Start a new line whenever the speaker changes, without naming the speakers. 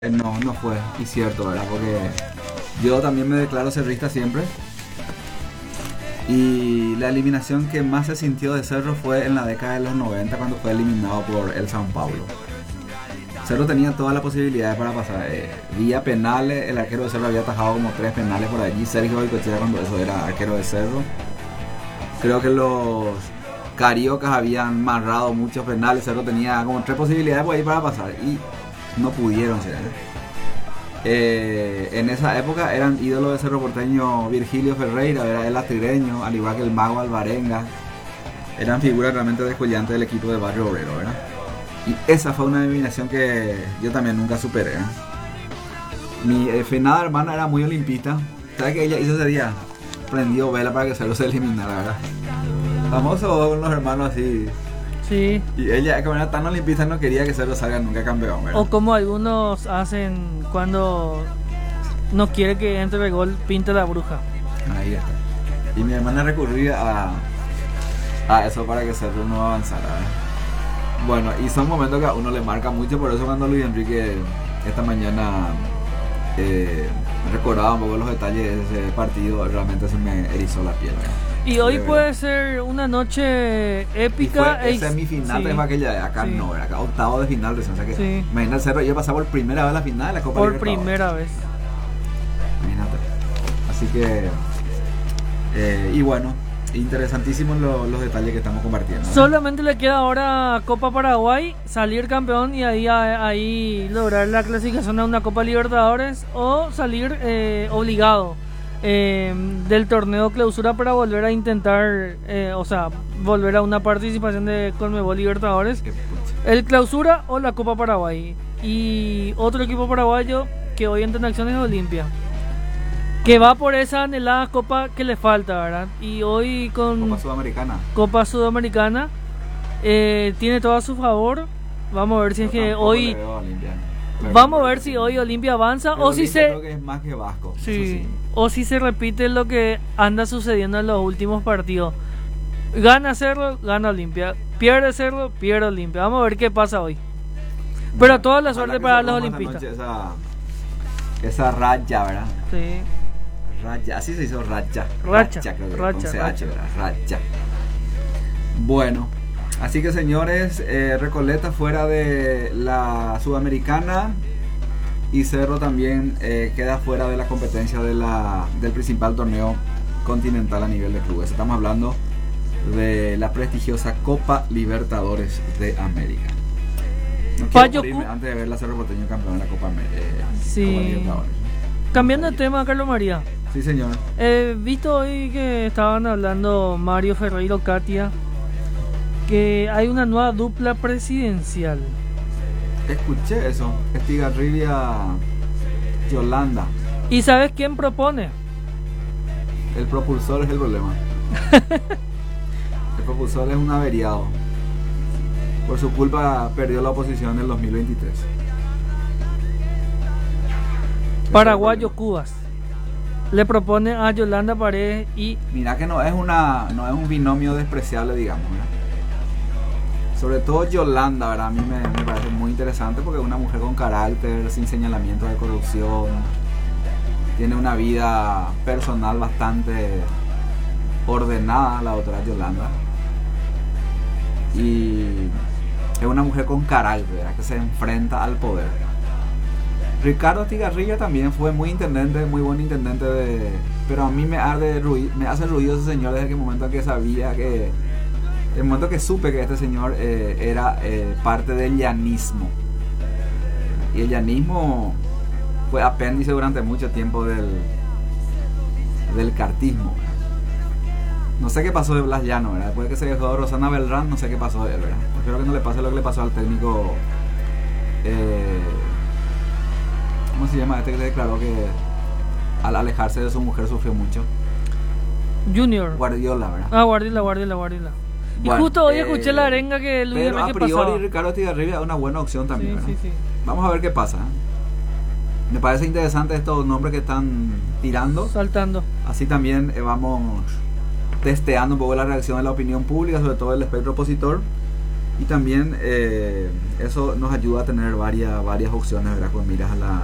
No, no fue, y cierto, ¿verdad? Porque yo también me declaro cerrista siempre. Y la eliminación que más se sintió de Cerro fue en la década de los 90 cuando fue eliminado por el São Paulo. Cerro tenía todas las posibilidades para pasar. Vía penales, el arquero de Cerro había atajado como 3 penales por allí. Sergio Goycochea cuando eso era arquero de Cerro. Creo que los cariocas habían marrado muchos penales. Cerro tenía como 3 posibilidades por ahí para pasar y no pudieron ser. En esa época eran ídolos de Cerro Porteño Virgilio Ferreira, era el astreño, al igual que el Mago Alvarenga. Eran figuras realmente descollantes del equipo de Barrio Obrero, ¿verdad? Y esa fue una eliminación que yo también nunca superé. Mi finada hermana era muy olimpista. ¿Sabes qué ella hizo ese día? Prendió vela para que Cerro se eliminara, ¿verdad? Famoso con los hermanos así.
Sí.
Y ella, como era tan olimpista, no quería que Cerro salga nunca campeón, ¿verdad?
O como algunos hacen cuando no quiere que entre el gol, pinta la bruja.
Ahí está. Y mi hermana recurría a eso para que Cerro no avanzara, ¿verdad? Bueno, y son momentos que a uno le marca mucho, por eso cuando Luis Enrique esta mañana recordaba un poco los detalles de ese partido, realmente se me erizó la piel, ¿verdad?
Y hoy puede ser una noche épica.
Y fue semifinal, sí. Aquella de acá, sí. No, era acá octavo de final, o sea que
sí.
Imagina el Cerro, yo pasaba por primera vez a la final de la Copa
por
Libertadores.
Primera vez.
Imagínate. Así que, y bueno, interesantísimos los detalles que estamos compartiendo, ¿no?
Solamente le queda ahora Copa Paraguay, salir campeón y ahí lograr la clasificación a una Copa Libertadores o salir obligado del torneo clausura para volver a intentar, volver a una participación de Conmebol Libertadores, el clausura o la Copa Paraguay. Y otro equipo paraguayo que hoy entra en acciones es Olimpia, que va por esa anhelada copa que le falta, ¿verdad? Y hoy con Copa Sudamericana tiene todo a su favor. Vamos a ver si es que hoy vamos a ver si hoy Olimpia avanza o si se
creo que es más que Vasco.
Sí. O si se repite lo que anda sucediendo en los últimos partidos. Gana Cerro, gana Olimpia. Pierde Cerro, pierde Olimpia. Vamos a ver qué pasa hoy. Pero toda la suerte para los olimpistas.
Esa racha, ¿verdad?
Sí.
Racha, así se hizo racha.
Racha,
creo que
racha,
con CH,
racha.
¿verdad? Racha. Bueno, así que señores, Recoleta fuera de la Sudamericana y Cerro también queda fuera de la competencia del principal torneo continental a nivel de clubes. Estamos hablando de la prestigiosa Copa Libertadores de América. No quiero morirme antes de ver la Cerro Porteño campeón de la Copa Libertadores.
Cambiando de tema, Carlos María.
Sí, señor.
Visto hoy que estaban hablando Mario Ferreiro, Katia, que hay una nueva dupla presidencial.
Escuché eso. Estigarribia Yolanda.
¿Y sabes quién propone?
El propulsor es el problema. El propulsor es un averiado. Por su culpa perdió la oposición en el 2023.
Paraguayo Cubas le propone a Yolanda Paredes y...
Mira que no es un binomio despreciable, digamos, ¿verdad? Sobre todo Yolanda, ¿verdad? A mí me parece muy interesante porque es una mujer con carácter, sin señalamientos de corrupción. Tiene una vida personal bastante ordenada, la doctora Yolanda. Y es una mujer con carácter, ¿verdad? Que se enfrenta al poder. Ricardo Estigarribia también fue muy buen intendente pero a mí me hace ruido ese señor desde el momento que sabía que... El momento que supe que este señor era parte del llanismo. Y el llanismo fue apéndice durante mucho tiempo del cartismo. No sé qué pasó de Blas Llano, ¿verdad? Después de que se dejó Rosana Beltrán, no sé qué pasó de él, ¿verdad? Espero que no le pase lo que le pasó al técnico... ¿cómo se llama? Este que declaró que al alejarse de su mujer sufrió mucho.
Junior.
Guardiola, ¿verdad?
Ah, Guardiola. Y bueno, justo hoy escuché la arenga que Luis Enrique pasaba.
Pero a priori Ricardo Estigarribia es una buena opción también, ¿verdad?
Sí.
Vamos a ver qué pasa. Me parece interesante estos nombres que están tirando.
Saltando.
Así también vamos testeando un poco la reacción de la opinión pública, sobre todo el espectro opositor. y también eso nos ayuda a tener varias opciones, ¿verdad? Con miras